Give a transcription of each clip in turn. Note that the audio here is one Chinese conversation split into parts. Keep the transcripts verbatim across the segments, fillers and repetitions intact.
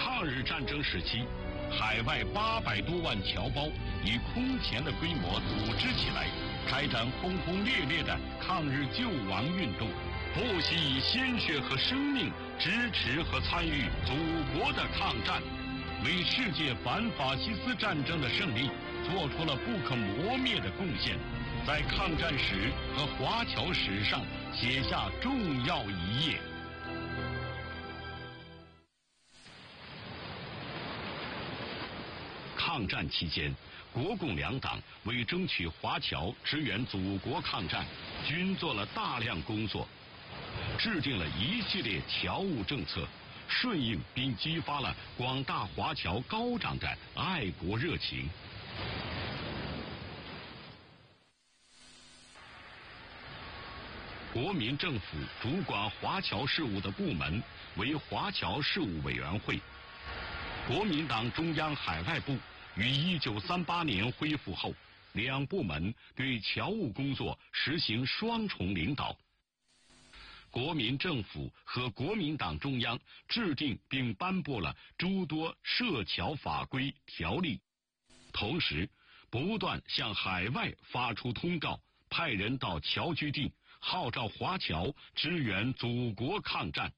抗日战争时期，海外八百多万侨胞以空前的规模组织起来，开展轰轰烈烈的抗日救亡运动，不惜以鲜血和生命支持和参与祖国的抗战，为世界反法西斯战争的胜利做出了不可磨灭的贡献，在抗战史和华侨史上写下重要一页。抗战期间，国共两党为争取华侨支援祖国抗战，均做了大量工作，制定了一系列侨务政策，顺应并激发了广大华侨高涨的爱国热情。国民政府主管华侨事务的部门为华侨事务委员会。国民党中央海外部于一九三八年恢复后，两部门对侨务工作实行双重领导。国民政府和国民党中央制定并颁布了诸多涉侨法规条例，同时不断向海外发出通告，派人到侨居地号召华侨支援祖国抗战。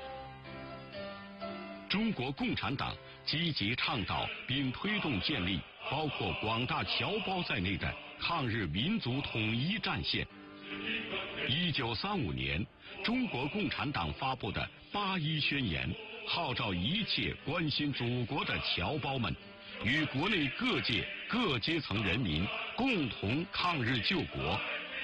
中国共产党积极倡导并推动建立包括广大侨胞在内的抗日民族统一战线。一九三五年，中国共产党发布的八一宣言，号召一切关心祖国的侨胞们，与国内各界各阶层人民共同抗日救国。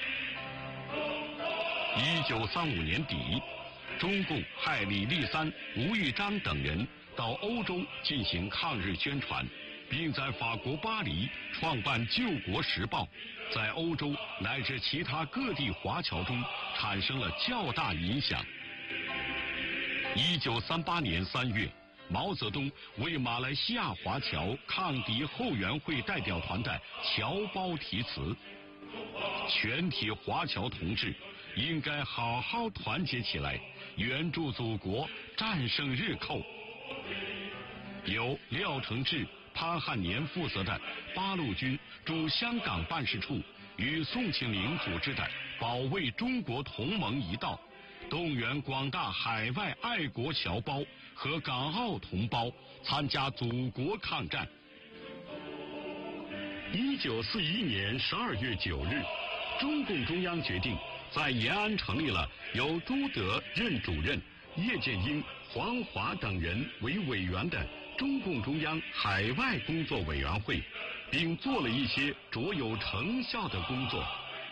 一九三五年底，中共派李立三、吴玉章等人到欧洲进行抗日宣传，并在法国巴黎创办《救国时报》，在欧洲乃至其他各地华侨中产生了较大影响。一九三八年三月，毛泽东为马来西亚华侨抗敌后援会代表团的侨胞题词：全体华侨同志应该好好团结起来，援助祖国，战胜日寇。由廖承志、潘汉年负责的八路军驻香港办事处与宋庆龄组织的保卫中国同盟一道，动员广大海外爱国侨胞和港澳同胞参加祖国抗战。一九四一年十二月九日，中共中央决定在延安成立了由朱德任主任、叶剑英、黄华等人为委员的中共中央海外工作委员会，并做了一些卓有成效的工作。